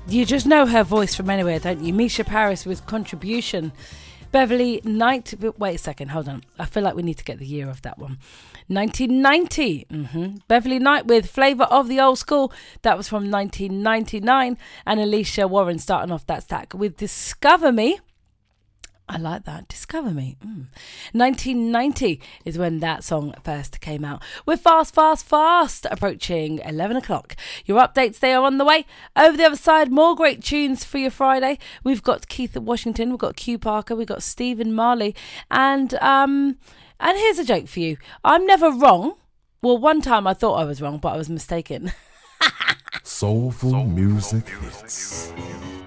You just know her voice from anywhere, don't you? Misha Paris with Contribution. Beverly Knight. Wait a second, hold on. I feel like we need to get the year of that one. 1990. Beverly Knight with Flavour of the Old School. That was from 1999. And Alicia Warren starting off that stack with Discover Me. I like that. Discover Me. 1990 is when that song first came out. We're fast approaching 11 o'clock. Your updates, they are on the way. Over the other side, more great tunes for your Friday. We've got Keith Washington, we've got Q Parker, we've got Stephen Marley. And here's a joke for you. I'm never wrong. Well, one time I thought I was wrong, but I was mistaken. Soulful music hits.